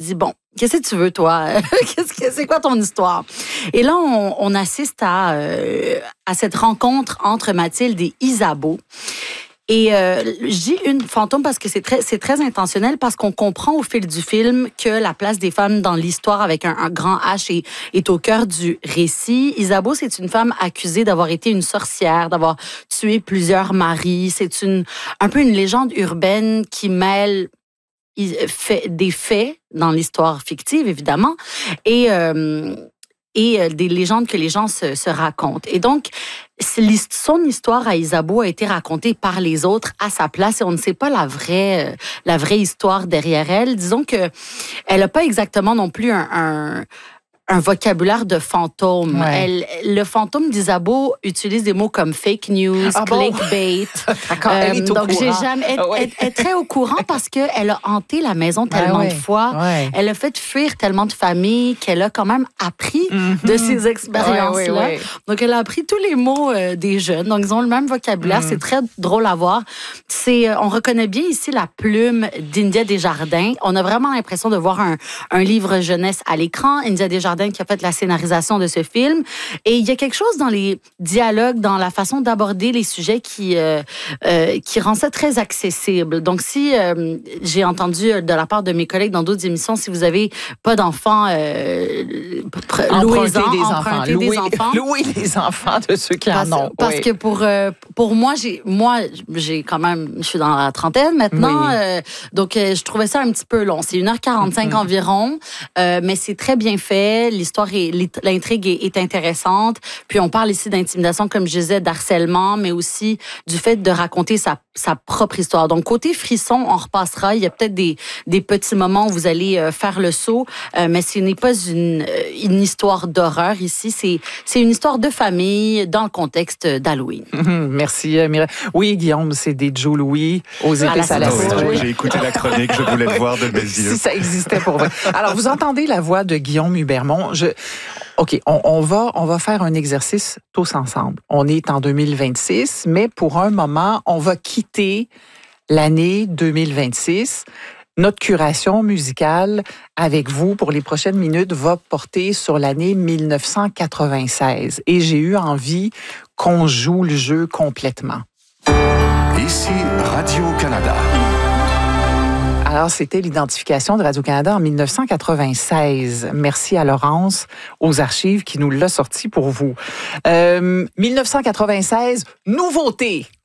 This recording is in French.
dit, bon, qu'est-ce que tu veux, toi? C'est quoi ton histoire? Et là, on assiste à cette rencontre entre Mathilde et Isabeau. Et je dis une fantôme parce que c'est très intentionnel, parce qu'on comprend au fil du film que la place des femmes dans l'histoire avec un grand H est au cœur du récit. Isabeau, c'est une femme accusée d'avoir été une sorcière, d'avoir tué plusieurs maris. C'est un peu une légende urbaine qui mêle des faits dans l'histoire fictive, évidemment, et des légendes que les gens se racontent. Et donc, son histoire à Isabeau a été racontée par les autres à sa place et on ne sait pas la vraie histoire derrière elle. Disons que elle n'a pas exactement non plus un vocabulaire de fantôme. Ouais. Le fantôme d'Isabeau utilise des mots comme fake news, clickbait. D'accord, elle est au donc, courant. elle est très au courant parce qu'elle a hanté la maison tellement de fois. Ouais. Elle a fait fuir tellement de familles qu'elle a quand même appris de ces expériences-là. Ouais. Donc, elle a appris tous les mots des jeunes. Donc, ils ont le même vocabulaire. C'est très drôle à voir. On reconnaît bien ici la plume d'India Desjardins. On a vraiment l'impression de voir un livre jeunesse à l'écran. India Desjardins qui a fait la scénarisation de ce film. Et il y a quelque chose dans les dialogues, dans la façon d'aborder les sujets qui rend ça très accessible. Donc, si j'ai entendu de la part de mes collègues dans d'autres émissions, si vous n'avez pas d'enfents, empruntez des enfants. Louez les enfants de ceux qui en ont. Parce que pour moi, j'ai quand même, je suis dans la trentaine maintenant, donc je trouvais ça un petit peu long. C'est 1h45 environ, mais c'est très bien fait. L'intrigue est intéressante. Puis on parle ici d'intimidation, comme je disais, d'harcèlement, mais aussi du fait de raconter sa propre histoire. Donc, côté frisson, on repassera. Il y a peut-être des petits moments où vous allez faire le saut, mais ce n'est pas une histoire d'horreur ici. C'est une histoire de famille dans le contexte d'Halloween. Merci, Mireille. Oui, Guillaume, c'est des Joe Louis aux épices à la citrouille. J'ai écouté la chronique, je voulais le voir de mes yeux. Si ça existait pour vrai. Alors, vous entendez la voix de Guillaume Hubermont. OK, on va faire un exercice tous ensemble. On est en 2026, mais pour un moment, on va quitter l'année 2026. Notre curation musicale avec vous pour les prochaines minutes va porter sur l'année 1996. Et j'ai eu envie qu'on joue le jeu complètement. Ici Radio-Canada. Alors, c'était l'identification de Radio-Canada en 1996. Merci à Laurence, aux archives, qui nous l'a sorti pour vous. 1996, nouveauté.